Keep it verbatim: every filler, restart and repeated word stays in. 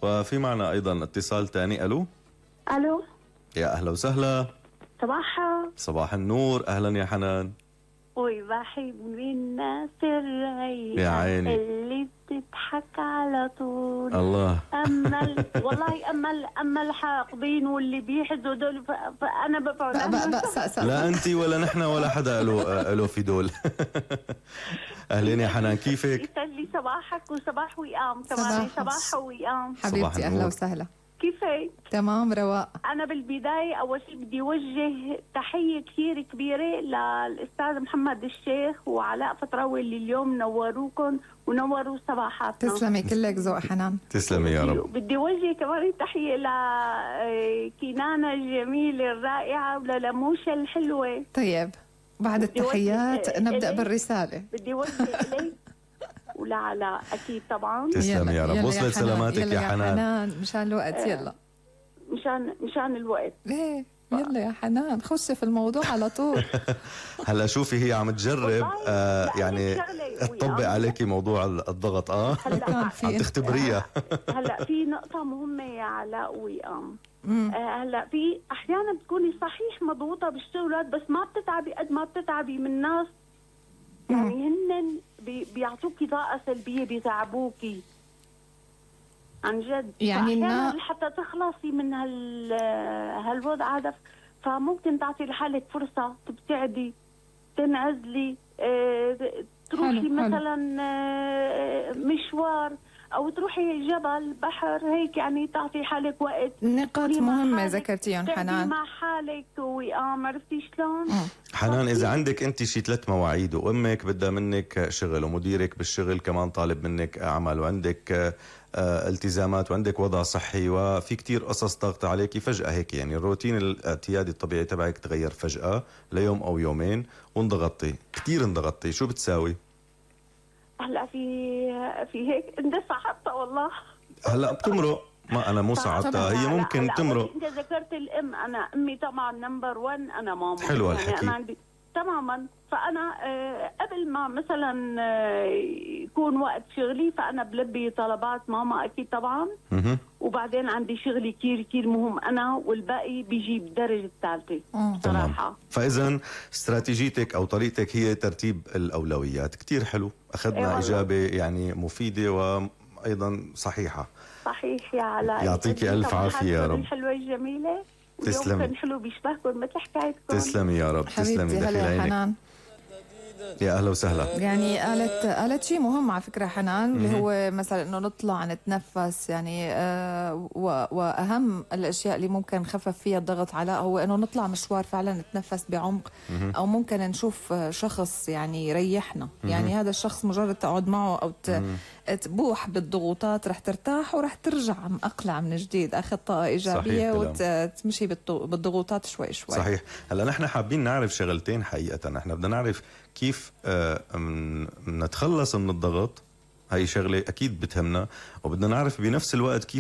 وفي معنا أيضا اتصال ثاني. ألو. الو. يا أهلا وسهلا. صباحا. صباح النور. أهلا يا حنان. وبحب الناس الرايقة يا عيني اللي بتضحك على طول. الله. اما ال... والله اما ال... اما الحاقدين واللي بيحزوا دول ف... فانا ببعد عنهم. لا انت ولا نحن ولا حدا له له في دول. اهلين يا حنان، كيفك؟ يسعد لي صباحك وصباح وئام كمان. صباح وئام حبيبتي، اهلا وسهلا. كيفك؟ تمام رواق. أنا بالبداية أول شيء بدي أوجه تحية كثير كبيرة للأستاذ محمد الشيخ وعلاء فطراوي اللي اليوم نوروكم ونوروا صباحاتنا. تسلمي، كلك ذوق حنان. تسلمي يا رب. بدي أوجه كمان تحية لكنانة الجميلة الرائعة وللموشة الحلوة. طيب بعد التحيات نبدأ بالرسالة. بدي أوجه إليك ولا اكيد طبعا. تسلم يا رب. وصلت سلاماتك يا, يا حنان. حنان مشان الوقت. يلا مشان مشان الوقت. ليه يلا يا حنان خشي في الموضوع على طول. هلا شوفي هي عم تجرب آه يعني تطبق عليكي موضوع الضغط. اه هلا عم تختبريها. هلا في نقطة مهمة يا علاء وئام. آه هلا في احيانا بتكوني صحيح مضغوطة بالشغلات بس ما بتتعبي قد ما بتتعبي من ناس يعني هن بي بيعطوكي طاقة سلبية، بيتعبوكي عن جد. يعني أحيانا حتى تخلصي من هال هالوضع هذا فممكن تعطي لحالك فرصة تبتعدي، تنعزلي، اه تروحي حلو مثلا اه مشوار أو تروحي جبل بحر هيك، يعني تعطي حالك وقت. نقاط مهمة ذكرتيهم حنان. مع حالك وقام. عرفتي شلون؟ حنان إذا عندك أنت شي ثلاث مواعيد وأمك بدها منك شغل ومديرك بالشغل كمان طالب منك عمل وعندك آه التزامات وعندك وضع صحي وفي كتير قصص ضغط عليك فجأة هيك، يعني الروتين الاعتيادي الطبيعي تبعك تغير فجأة ليوم أو يومين وانضغطتي كتير انضغطتي، شو بتساوي؟ هلا في في هيك اندفع حتى والله. هلا بتمرق. ما انا مو صعبتها، هي ممكن تمرق. انت ذكرت الام، انا امي طبعا نمبر واحد، انا ماما. حلو الحكي. يعني انا عندي تماما. فانا آه قبل ما مثلا آه يكون وقت شغلي فانا بلبي طلبات ماما اكيد طبعا. م- وبعدين عندي شغلي كثير كثير مهم انا، والباقي بيجي بالدرجه الثالثه صراحه. فاذا استراتيجيتك او طريقتك هي ترتيب الاولويات. كثير حلو، اخذنا أيوة اجابه يعني مفيده وايضا صحيحه. صحيح يا علاء، يعطيكي الف عافيه يا رب. الحلوه الجميله. تسلمي. كان حلو بيشبهكم مثل حكايتكم. تسلمي يا رب. تسلمي دخيل عينك. يا اهلا وسهلا. يعني قالت قالت شيء مهم على فكره حنان، اللي هو مثلا انه نطلع نتنفس. يعني آه واهم الاشياء اللي ممكن نخفف فيها الضغط علاء هو انه نطلع مشوار فعلا نتنفس بعمق، او ممكن نشوف شخص يعني يريحنا. يعني هذا الشخص مجرد تقعد معه او تبوح بالضغوطات رح ترتاح ورح ترجع مقلع من جديد، اخذ طاقه ايجابيه وتمشي بالضغوطات شوي شوي. صحيح. هلا نحن حابين نعرف شغلتين حقيقه. نحن بدنا نعرف كيف آه نتخلص من الضغط، هاي شغله اكيد بتهمنا، وبدنا نعرف بنفس الوقت كيف